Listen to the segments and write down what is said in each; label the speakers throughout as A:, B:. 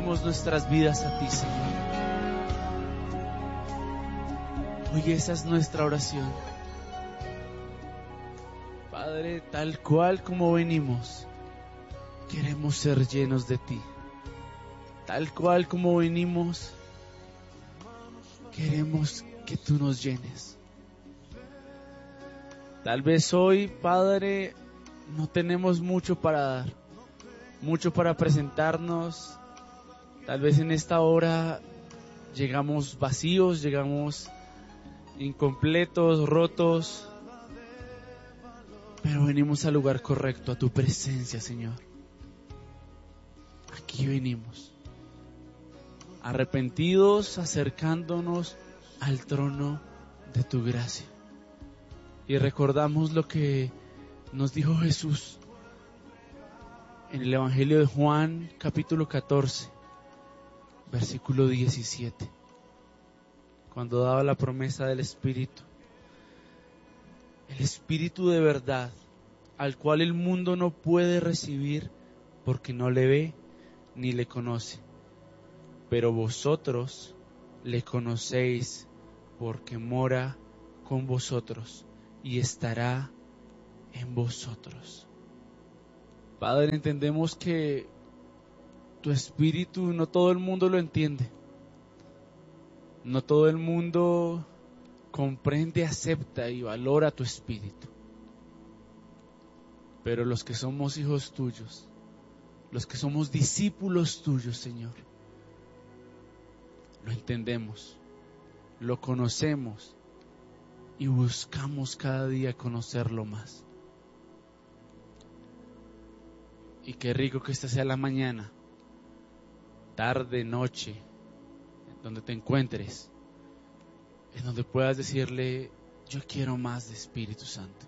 A: rendimos nuestras vidas a ti, Señor. Hoy esa es nuestra oración. Padre, tal cual como venimos, queremos ser llenos de ti. Tal cual como venimos, queremos que tú nos llenes. Tal vez hoy, Padre, no tenemos mucho para dar, mucho para presentarnos. Tal vez en esta hora llegamos vacíos, llegamos incompletos, rotos, pero venimos al lugar correcto, a tu presencia, Señor. Aquí venimos, arrepentidos, acercándonos al trono de tu gracia. Y recordamos lo que nos dijo Jesús en el Evangelio de Juan, capítulo 14, versículo 17, cuando daba la promesa del Espíritu. El Espíritu de verdad, al cual el mundo no puede recibir porque no le ve ni le conoce. Pero vosotros le conocéis porque mora con vosotros y estará en vosotros. Padre, entendemos que tu Espíritu no todo el mundo lo entiende. No todo el mundo comprende, acepta y valora tu Espíritu. Pero los que somos hijos tuyos, los que somos discípulos tuyos, Señor, lo entendemos, lo conocemos y buscamos cada día conocerlo más. Y qué rico que esta sea la mañana, tarde, noche, donde te encuentres, en donde puedas decirle: yo quiero más de Espíritu Santo.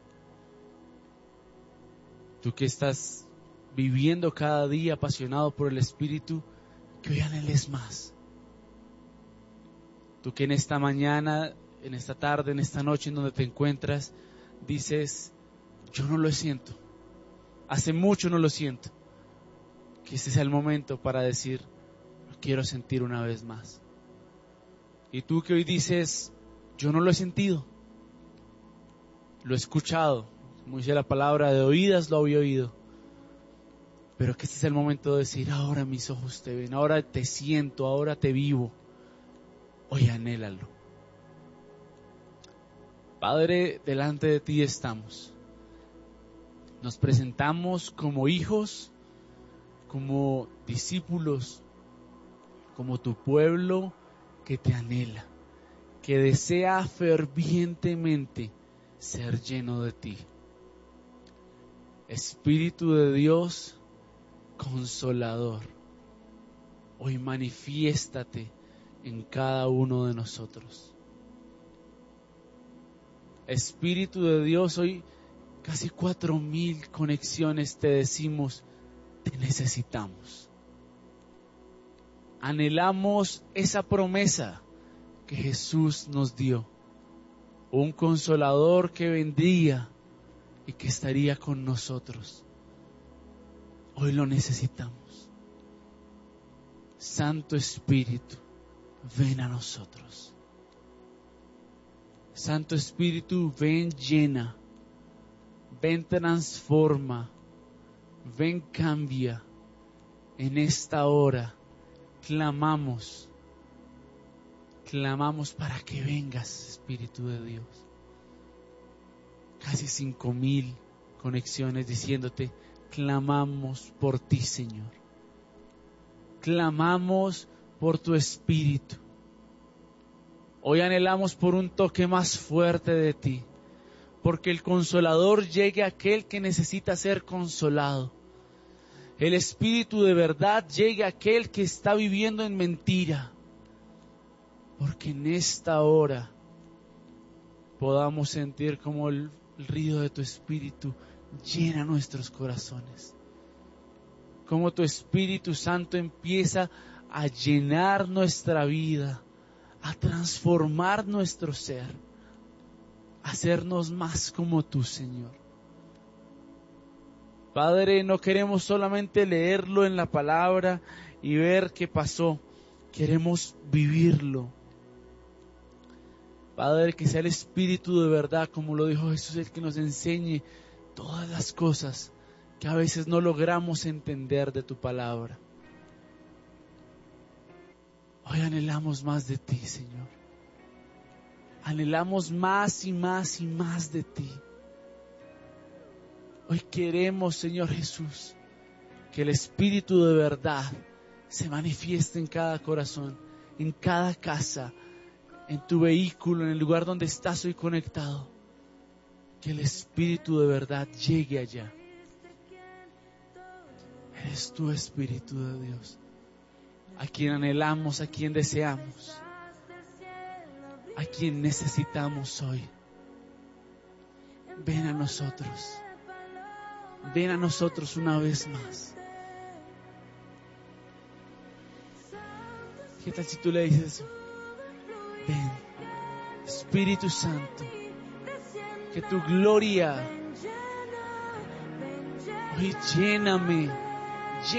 A: Tú que estás viviendo cada día apasionado por el Espíritu, que hoy anheles más. Tú que en esta mañana, en esta tarde, en esta noche en donde te encuentras, dices: yo no lo siento, hace mucho no lo siento. Que este sea el momento para decir: lo quiero sentir una vez más. Y tú que hoy dices: yo no lo he sentido, lo he escuchado, como dice la palabra, de oídas lo había oído, pero que este es el momento de decir: ahora mis ojos te ven, ahora te siento, ahora te vivo. Hoy anhélalo. Padre, delante de ti estamos. Nos presentamos como hijos, como discípulos, como tu pueblo que te anhela, que desea fervientemente ser lleno de ti. Espíritu de Dios, consolador, hoy manifiéstate en cada uno de nosotros. Espíritu de Dios, hoy casi 4,000 conexiones te decimos: te necesitamos. Anhelamos esa promesa que Jesús nos dio, un consolador que vendría y que estaría con nosotros. Hoy lo necesitamos. Santo Espíritu, ven a nosotros. Santo Espíritu, ven, llena, ven, transforma, ven, cambia. En esta hora clamamos para que vengas, Espíritu de Dios. Casi 5,000 conexiones diciéndote: clamamos por ti, Señor. Clamamos por tu Espíritu. Hoy anhelamos por un toque más fuerte de ti, porque el Consolador llegue a aquel que necesita ser consolado. El Espíritu de verdad llegue a aquel que está viviendo en mentira, porque en esta hora podamos sentir como el río de tu Espíritu llena nuestros corazones, como tu Espíritu Santo empieza a llenar nuestra vida, a transformar nuestro ser, a hacernos más como tú, Señor. Padre, no queremos solamente leerlo en la palabra y ver qué pasó. Queremos vivirlo. Padre, que sea el Espíritu de verdad, como lo dijo Jesús, el que nos enseñe todas las cosas que a veces no logramos entender de tu palabra. Hoy anhelamos más de ti, Señor. Anhelamos más y más y más de ti. Hoy queremos, Señor Jesús, que el Espíritu de verdad se manifieste en cada corazón, en cada casa, en tu vehículo, en el lugar donde estás hoy conectado. Que el Espíritu de verdad llegue allá. Eres tu Espíritu de Dios, a quien anhelamos, a quien deseamos, a quien necesitamos hoy. Ven a nosotros. Ven a nosotros una vez más. ¿Qué tal si tú le dices: ven, Espíritu Santo, que tu gloria hoy lléname?